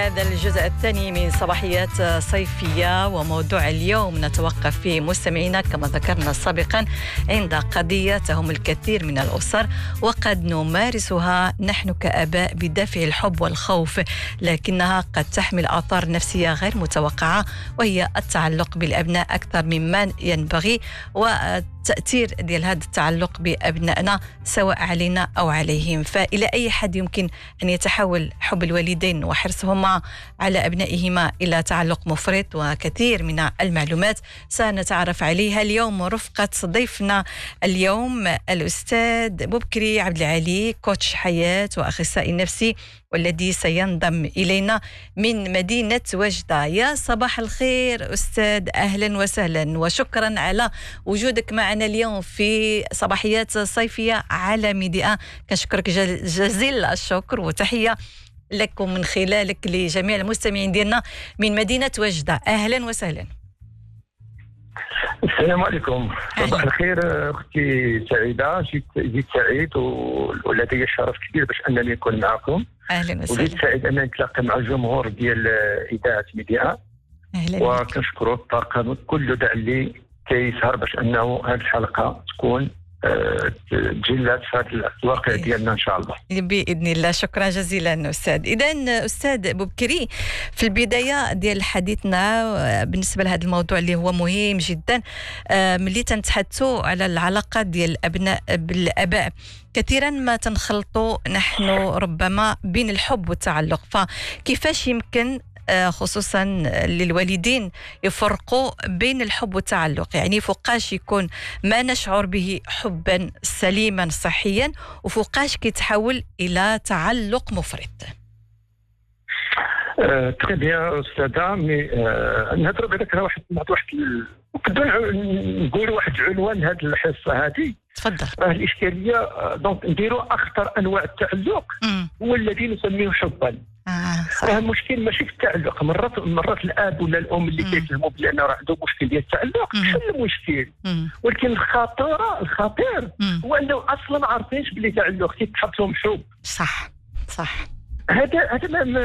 هذا الجزء الثاني من صباحيات صيفية، وموضوع اليوم نتوقف فيه مستمعينا كما ذكرنا سابقا عند قضية تهم الكثير من الأسر وقد نمارسها نحن كآباء بدافع الحب والخوف، لكنها قد تحمل آثار نفسية غير متوقعة، وهي التعلق بالأبناء أكثر مما ينبغي، والتأثير ديال هذا التعلق بأبنائنا سواء علينا أو عليهم. فإلى أي حد يمكن أن يتحول حب الوالدين وحرصهما على أبنائهما إلى تعلق مفرط؟ وكثير من المعلومات سنتعرف عليها اليوم رفقة ضيفنا اليوم الأستاذ بوبكري عبد العالي، كوتش حياة وأخصائي نفسي، والذي سينضم إلينا من مدينة وجدة. يا صباح الخير أستاذ، أهلا وسهلا وشكرا على وجودك معنا اليوم في صباحيات صيفية على ميديا. كنشكرك جزيل الشكر، وتحية لكم من خلالك لجميع المستمعين ديالنا من مدينة وجدة. أهلا وسهلا. السلام عليكم. صباح الخير اختي سعيده، جيت سعيد ولدي الشرف كبير باش انني نكون معكم. اهلا وسهلا. وجيت سعيد انني نتلاقى مع الجمهور ديال اذاعه ميديا. اهلا. وكنشكروا الطاقم كل داع اللي كيسهر باش انه هذه الحلقه تكون تجلت في هذا الواقع ديالنا ان شاء الله باذن الله. شكرا جزيلا استاذ. اذا استاذ بوبكري، في البدايه ديال حديثنا بالنسبه لهذا الموضوع اللي هو مهم جدا، ملي تنتحدثوا على العلاقه ديال الابناء بالاباء، كثيرا ما تنخلطوا نحن ربما بين الحب والتعلق، فكيفاش يمكن خصوصا للوالدين يفرقوا بين الحب والتعلق؟ يعني فوقاش يكون ما نشعر به حبا سليما صحيا، وفوقاش كيتحول الى تعلق مفرط؟ تري بيان استاذه، مي نهضروا بعدا على واحد نقولوا واحد العنوان هذه الحصه هذه. تفضل. راه الاشكاليه دونك نديروا اخطر انواع التعلق هو الذي نسميه حبا. راه المشكل ماشي في التعلق، مرات الاب ولا الام اللي كيفهموا بلي انه راه عنده مشكل ديال التعلق، ماشي المشكل، ولكن الخطير هو انه اصلا ما عارفينش بلي تعلق كيتحط لهم حب. صح. هذا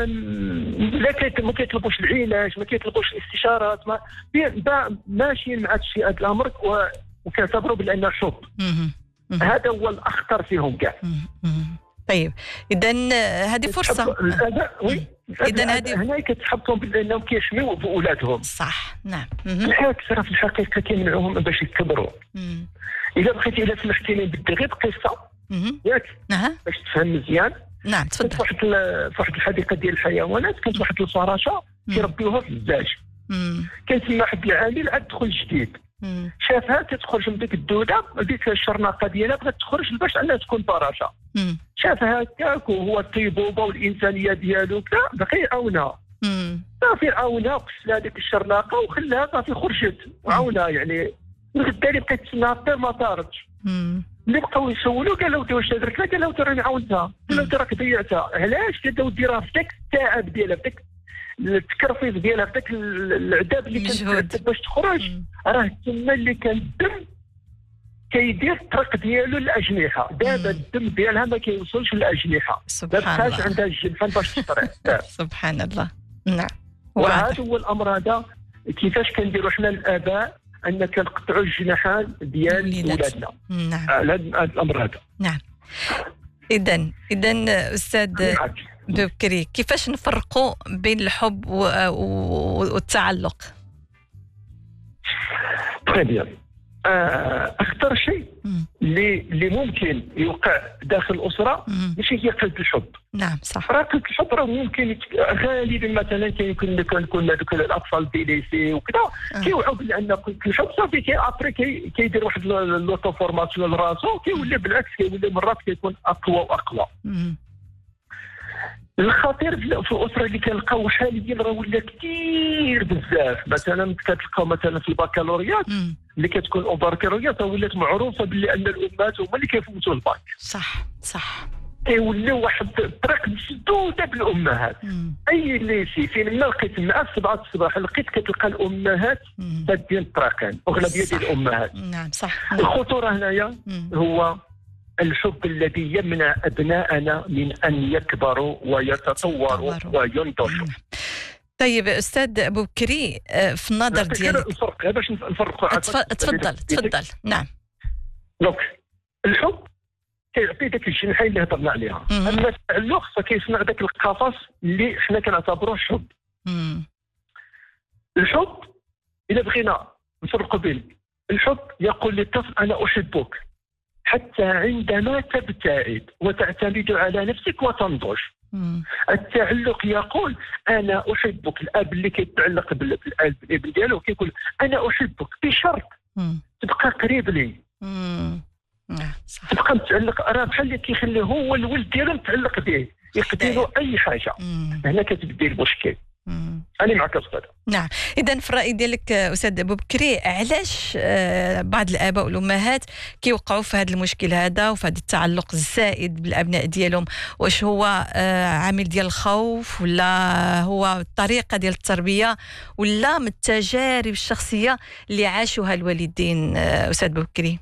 ما كيطلبوش العلاج، ما كيطلبوش الاستشارات، ماشيين مع هذا الامر وكيعتبروا بانه حب. هذا هو الاخطر فيهم كاع. طيب اذا هذه فرصه. اذا هنا كتحطهم بانهم كيشميو باولادهم. صح. نعم. بالعكس، راه في الحقيقه كيمنعوهم باش يكبروا. اذا بغيتي الا سمحتي لي بدي غير قصه ياك باش تفهم مزيان. نعم تفضل. كنت في واحد الحديقه ديال الحيوانات، كانت واحد الفراشه كيربيوها في الزاج. كان تما واحد العامل عاد دخل جديد، شافها كتخرج من ديك الدوده، ديك الشرناقه ديالها بغات تخرج باش انها تكون فراشه. شافها هكاك وهو الطيبوبه والانسانيه ديالو كذا، بقى يعاونها. صافي عاونها وقص لها ديك الشرناقه وخلاها صافي خرجت وعاونها. يعني الغدا اللي بقيت تسنى حتى ما طارتش. اللي بقاو يسولوا قالوا واش درت لها؟ قالوا راني عاونتها. قالوا راك ضيعتها. علاش؟ قالوا ديرها في داك التعب ديالها، في داك التكرفيز ديالها، في داك العذاب اللي كانت باش تخرج. راه تما اللي كان الدم كيدير الطريق ديالو للاجنحه. دابا الدم ديالها ما كيوصلش للاجنحه، ما بقاش عندها الجنحه باش تطرح. سبحان الله. نعم. وهذا هو الامر هذا. كيفاش كنديروا حنا الاباء ان كنقطعوا الجناحان ديال ولادنا على هذا الامر هذا. نعم. اذا استاذ بوبكري، كيفاش نفرقوا بين الحب والتعلق؟ طيب، اخطر شيء اللي ممكن يوقع داخل الاسره ماشي هي قله الحب. نعم صح. راه قله الحب راه ممكن غالبا مثلا كيكون هذوك الاطفال دي ليسي وكذا كيوعوا بان قله الحب صافي ابري كيدير واحد لوطو فورماسيون لراسو، كيولي بالعكس كيولي مرات كيكون اقوى واقوى. الخطير في الاسره اللي كنلقاو حاليا راه ولا كثير بزاف. مثلا كتلقاو مثلا في البكالوريات اللي كتكون البكالوريات ولات معروفه باللي ان الامهات هما اللي كيفوتوا الباك. صح. كيوليو واحد الطريق مسدوده بالامهات. اي ليسي فين ما لقيت مع 7 الصباح لقيت كتلقى الامهات سادين الطريقين، اغلبيه ديال الامهات. نعم صح. الخطوره هنايا هو الحب الذي يمنع أبناءنا من أن يكبروا ويتطوروا وينضجوا. طيب استاذ ابو بكري، في النظر ديالك الفرق باش نفرقوا. تفضل. نعم. دونك الحب كيعطي داك الجناحين اللي هضرنا عليها، اما التعلق فكيصنع داك القفص اللي حنا كنعتبروه حب. الحب الا بغينا نفرقوا بين الحب، يقول للطفل انا احبك حتى عندما تبتعد وتعتمد على نفسك وتنضج. التعلق يقول انا احبك، الاب اللي كيتعلق بالابن ديالو كيقول انا احبك بشرط تبقى قريب لي، تبقى متعلق. راه بحال اللي كيخليه هو الولد ديالو متعلق به، يقدر له اي حاجه. هنا كتبدا المشكل. أنا معك أستاذ. نعم. إذن في الرأي ديالك أستاذ أبو بكري، علاش بعض الآباء والأمهات كيوقعوا في هذا المشكل هذا وفي هذا التعلق الزائد بالأبناء ديالهم؟ واش هو عامل ديال الخوف، ولا هو الطريقة ديال التربية، ولا من التجارب الشخصية اللي عاشوها الوالدين أستاذ أبو بكري؟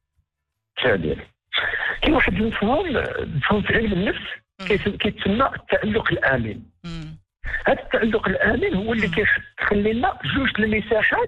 كاين واحد المفهوم في علم النفس كيتسمى التعلق الآمن. هذا التعلق الامن هو اللي كيخلي لنا جوج المساحات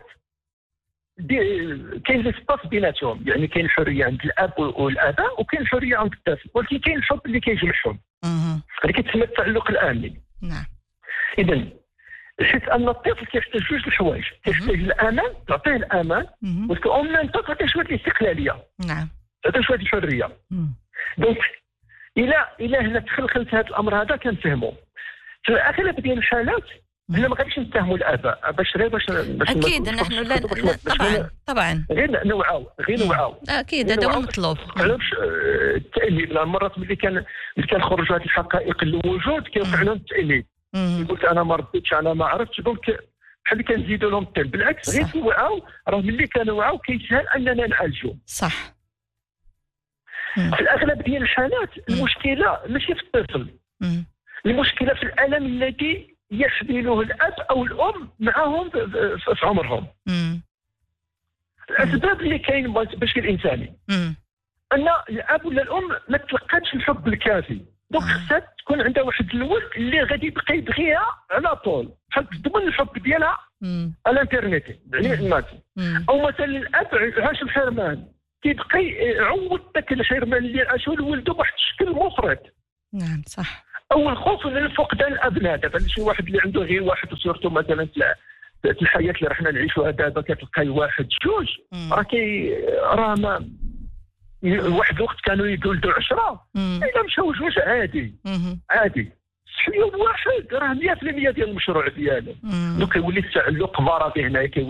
كاين ليسباس بيناتهم، يعني كاين حريه عند الاب والاباء وكاين الحريه عند الطفل، ولكن كاين الحب اللي كيجمعهم، اللي كيتسمى التعلق الامن. نعم. اذا حيت ان الطفل كيحتاج جوج الحوايج، كيحتاج الامان، تعطيه الامان، ولكن اون ميم طون تعطيه شويه الاستقلاليه. نعم. تعطيه شويه الحريه. دونك الى هنا تخلخلت هذا الامر هذا كنفهموا. في الاغلب ديال الحالات احنا ما غاديش نتهموا الاباء باش اكيد نحن لا طبعا غير نوعاو اكيد هذا هو المطلوب. علاش التأليف مرات ملي كنخرج هذه الحقائق للوجود كيوقع لهم التأليف، قلت انا ما رديتش انا ما عرفتش، دونك بحال اللي كنزيدوا لهم التل. بالعكس غير نوعاو، راه ملي كنوعاو كيسهل اننا نعالجوا. صح. في الاغلب ديال الحالات المشكله ماشي في الطفل، المشكلة في الألم الذي يحمله الأب أو الأم معهم في عمرهم. الأسباب اللي كاين باش الإنساني أن الأب ولا الأم ما تلقاتش الحب الكافي، دونك خصها تكون عندها واحد الولد اللي غادي يبقى يبغيها على طول، بحال تضمن الحب ديالها على الانترنت يعني الماتي. أو مثلا الأب عاش الحرمان، كيبقى يعوض ذاك الحرمان اللي عاشو لولده بواحد الشكل مفرط. نعم صح. او الخوف من فقدان الابناء. دابا شي واحد اللي عنده غير واحد، وصورته مثلا في الحياه اللي رحنا نعيشوها دابا كتلقاي واحد جوج، راه ما واحد الوقت كانوا يولدوا 10 الا مشاو جوج عادي شحال يوم واحد راه 100% ديال المشروع ديالو. دونك كيولي التعلق مرضي هنايا.